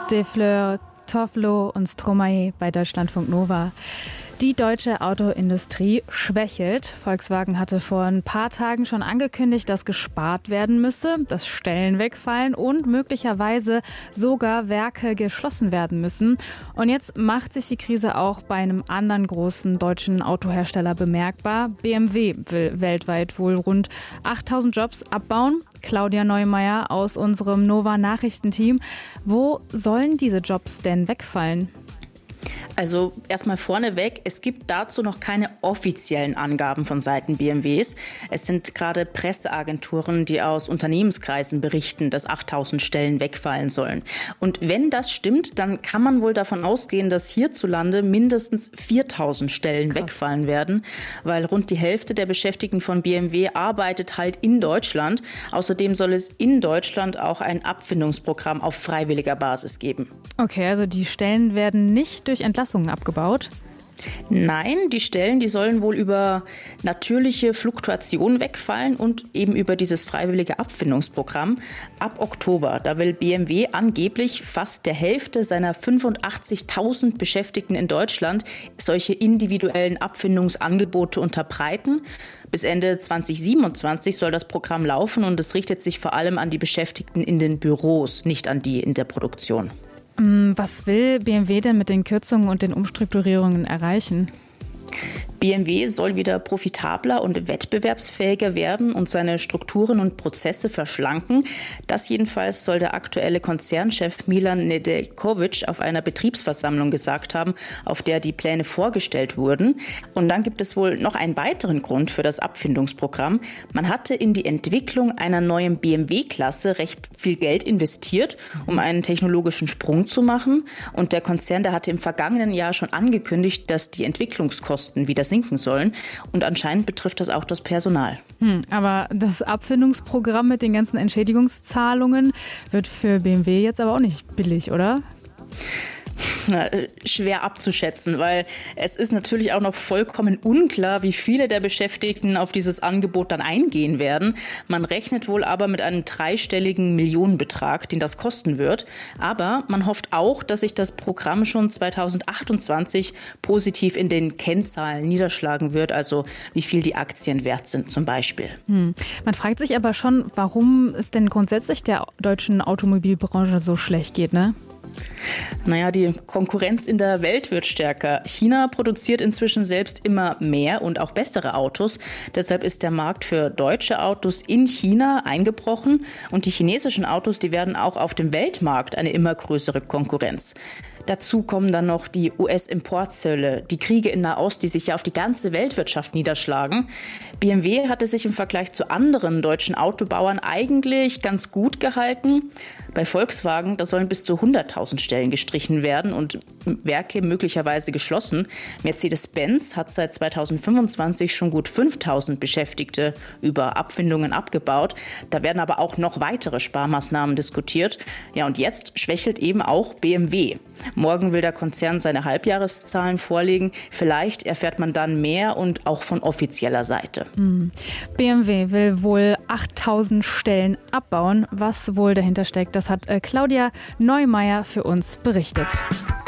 De Fleur, Toffolo und Stromae bei Deutschlandfunk Nova. Die deutsche Autoindustrie schwächelt. Volkswagen hatte vor ein paar Tagen schon angekündigt, dass gespart werden müsse, dass Stellen wegfallen und möglicherweise sogar Werke geschlossen werden müssen. Und jetzt macht sich die Krise auch bei einem anderen großen deutschen Autohersteller bemerkbar. BMW will weltweit wohl rund 8.000 Jobs abbauen. Claudia Neumeier aus unserem Nova-Nachrichtenteam. Wo sollen diese Jobs denn wegfallen? Also erstmal vorneweg, es gibt dazu noch keine offiziellen Angaben von Seiten BMWs. Es sind gerade Presseagenturen, die aus Unternehmenskreisen berichten, dass 8.000 Stellen wegfallen sollen. Und wenn das stimmt, dann kann man wohl davon ausgehen, dass hierzulande mindestens 4.000 Stellen wegfallen werden, weil rund die Hälfte der Beschäftigten von BMW arbeitet halt in Deutschland. Außerdem soll es in Deutschland auch ein Abfindungsprogramm auf freiwilliger Basis geben. Okay, also die Stellen werden nicht durch Entlassungen abgebaut? Nein, die Stellen, die sollen wohl über natürliche Fluktuation wegfallen und eben über dieses freiwillige Abfindungsprogramm ab Oktober. Da will BMW angeblich fast der Hälfte seiner 85.000 Beschäftigten in Deutschland solche individuellen Abfindungsangebote unterbreiten. Bis Ende 2027 soll das Programm laufen und es richtet sich vor allem an die Beschäftigten in den Büros, nicht an die in der Produktion. Was will BMW denn mit den Kürzungen und den Umstrukturierungen erreichen? BMW soll wieder profitabler und wettbewerbsfähiger werden und seine Strukturen und Prozesse verschlanken. Das jedenfalls soll der aktuelle Konzernchef Milan Nedeljković auf einer Betriebsversammlung gesagt haben, auf der die Pläne vorgestellt wurden. Und dann gibt es wohl noch einen weiteren Grund für das Abfindungsprogramm. Man hatte in die Entwicklung einer neuen BMW-Klasse recht viel Geld investiert, um einen technologischen Sprung zu machen. Und der Konzern, der hatte im vergangenen Jahr schon angekündigt, dass die Entwicklungskosten wieder sinken sollen. Und anscheinend betrifft das auch das Personal. Aber das Abfindungsprogramm mit den ganzen Entschädigungszahlungen wird für BMW jetzt aber auch nicht billig, oder? Schwer abzuschätzen, weil es ist natürlich auch noch vollkommen unklar, wie viele der Beschäftigten auf dieses Angebot dann eingehen werden. Man rechnet wohl aber mit einem dreistelligen Millionenbetrag, den das kosten wird. Aber man hofft auch, dass sich das Programm schon 2028 positiv in den Kennzahlen niederschlagen wird, also wie viel die Aktien wert sind zum Beispiel. Man fragt sich aber schon, warum es denn grundsätzlich der deutschen Automobilbranche so schlecht geht, ne? Naja, die Konkurrenz in der Welt wird stärker. China produziert inzwischen selbst immer mehr und auch bessere Autos. Deshalb ist der Markt für deutsche Autos in China eingebrochen. Und die chinesischen Autos, die werden auch auf dem Weltmarkt eine immer größere Konkurrenz. Dazu kommen dann noch die US-Importzölle, die Kriege in Nahost, die sich ja auf die ganze Weltwirtschaft niederschlagen. BMW hatte sich im Vergleich zu anderen deutschen Autobauern eigentlich ganz gut gehalten. Bei Volkswagen, da sollen bis zu 100.000 Stellen gestrichen werden und Werke möglicherweise geschlossen. Mercedes-Benz hat seit 2025 schon gut 5.000 Beschäftigte über Abfindungen abgebaut. Da werden aber auch noch weitere Sparmaßnahmen diskutiert. Ja, und jetzt schwächelt eben auch BMW. Morgen will der Konzern seine Halbjahreszahlen vorlegen. Vielleicht erfährt man dann mehr und auch von offizieller Seite. BMW will wohl 8.000 Stellen abbauen. Was wohl dahinter steckt, das hat Claudia Neumeier für uns berichtet.